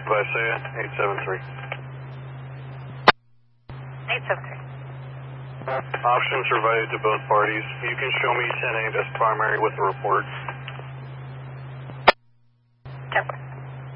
Visaya, 873. 873. Options provided to both parties. You can show me 10-8 as primary with the report.